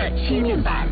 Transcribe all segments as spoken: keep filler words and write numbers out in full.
七面板。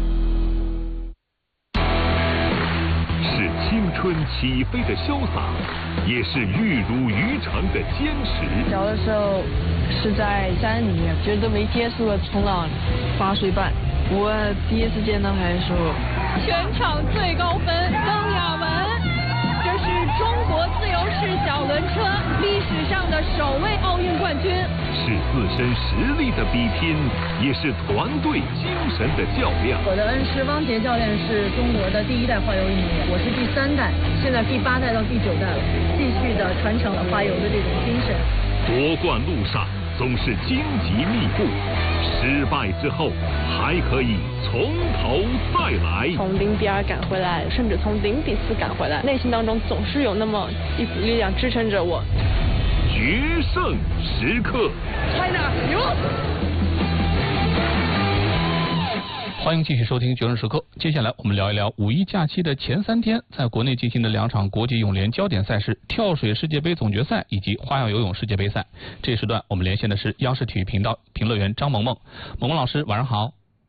是青春起飞的潇洒，也是玉如渔场的坚持。 小的时候是在山里面，觉得没接触过冲浪，八岁半。我第一次见到海的时候， 全场最高分邓亚文，这是中国自由式小轮车历史上的首位奥运冠军。 是自身实力的比拼，也是团队精神的较量。 我的恩师汪杰教练是中国的第一代花游运动员，我是第三代，现在第八代到第九代了，继续的传承了花游的这种精神。 夺冠路上总是荆棘密布，失败之后还可以从头再来。 从零比二赶回来，甚至从零比四赶回来，内心当中总是有那么一股力量支撑着我。 决胜时刻 ，China 牛！ 欢迎继续收听《决胜时刻》。接下来我们聊一聊五一假期的前三天，在国内进行的两场国际泳联焦点赛事——跳水世界杯总决赛以及花样游泳世界杯赛。这一时段我们连线的是央视体育频道评论员张萌萌。萌萌老师，晚上好。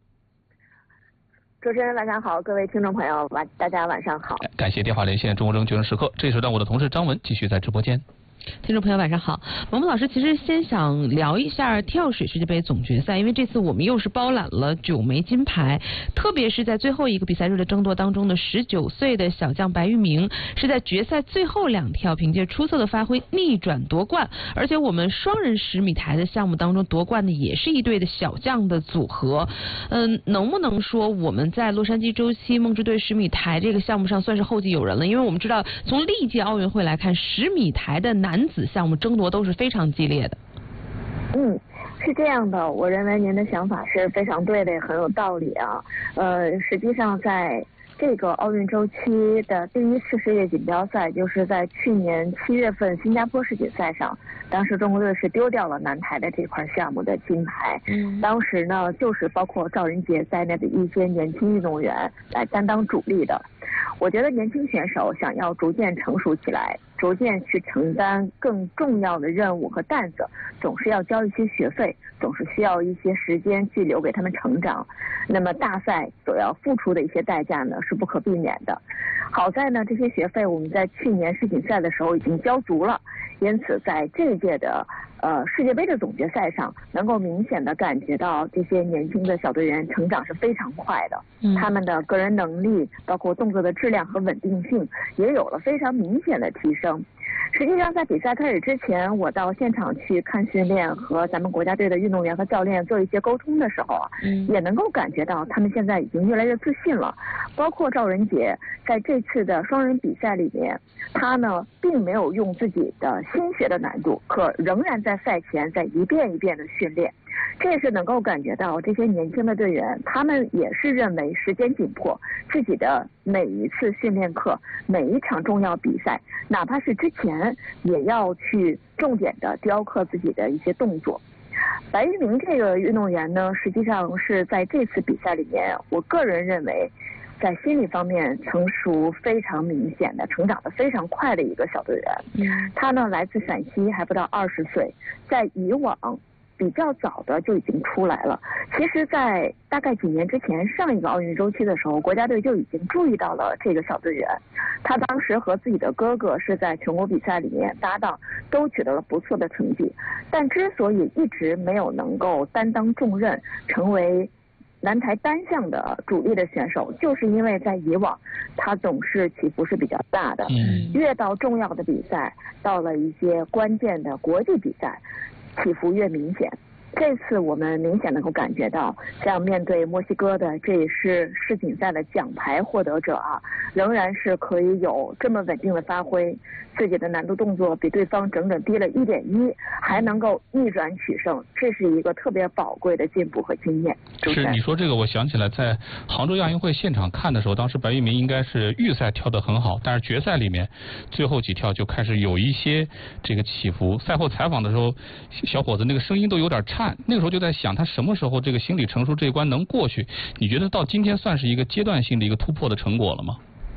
主持人晚上好，各位听众朋友晚大家晚上好。 感谢电话连线中国争决胜时刻。这一时段我的同事张文继续在直播间。 听众朋友晚上好，萌萌老师其实先想聊一下跳水世界杯总决赛，因为这次我们又是包揽了九枚金牌，特别是在最后一个比赛日的争夺当中的十九岁的小将白玉明是在决赛最后两跳凭借出色的发挥逆转夺冠，而且我们双人十米台的项目当中夺冠的也是一对的小将的组合。嗯，能不能说我们在洛杉矶周期梦之队十米台这个项目上算是后继有人了？因为我们知道从历届奥运会来看，十米台的男男子项目争夺都是非常激烈的。 嗯，是这样的，我认为您的想法是非常对的，也很有道理啊。呃，实际上在这个奥运周期的第一次世界锦标赛，就是在去年七月份新加坡世锦赛上，当时中国队是丢掉了男台的这块项目的金牌。嗯，当时呢，就是包括赵仁杰在内的一些年轻运动员来担当主力的。我觉得年轻选手想要逐渐成熟起来，逐渐去承担更重要的任务和担子，总是要交一些学费，总是需要一些时间去留给他们成长。那么大赛所要付出的一些代价呢，是不可避免的。好在呢，这些学费我们在去年世锦赛的时候已经交足了，因此在这一届的呃世界杯的总决赛上，能够明显的感觉到这些年轻的小队员成长是非常快的。嗯，他们的个人能力，包括动作的质量和稳定性，也有了非常明显的提升。实际上在比赛开始之前，我到现场去看训练，和咱们国家队的运动员和教练做一些沟通的时候啊，嗯，也能够感觉到他们现在已经越来越自信了。包括赵仁杰在这次的双人比赛里面，他呢并没有用自己的新学的难度，可仍然在赛前在一遍一遍的训练。这也是能够感觉到这些年轻的队员，他们也是认为时间紧迫，自己的每一次训练课，每一场重要比赛，哪怕是之前也要去重点的雕刻自己的一些动作。白玉明这个运动员呢，实际上是在这次比赛里面，我个人认为在心理方面成熟非常明显的，成长的非常快的一个小队员。嗯，他呢来自陕西，还不到二十岁，在以往比较早的就已经出来了。其实在大概几年之前，上一个奥运周期的时候，国家队就已经注意到了这个小队员。他当时和自己的哥哥是在全国比赛里面搭档，都取得了不错的成绩，但之所以一直没有能够担当重任，成为男台单项的主力的选手，就是因为在以往他总是起伏是比较大的，嗯，越到重要的比赛，到了一些关键的国际比赛，起伏越明显。这次我们明显能够感觉到，像面对墨西哥的，这也是世锦赛的奖牌获得者啊，仍然是可以有这么稳定的发挥，自己的难度动作比对方整整低了一点一，还能够逆转取胜，这是一个特别宝贵的进步和经验。 是，你说这个，我想起来在杭州亚运会现场看的时候，当时白玉明应该是预赛跳得很好，但是决赛里面最后几跳就开始有一些这个起伏。赛后采访的时候，小伙子那个声音都有点颤。那个时候就在想，他什么时候这个心理成熟这一关能过去？你觉得到今天算是一个阶段性的一个突破的成果了吗？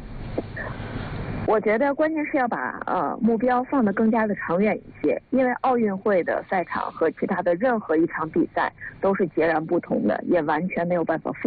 我觉得关键是要把呃目标放得更加的长远一些，因为奥运会的赛场和其他的任何一场比赛都是截然不同的，也完全没有办法复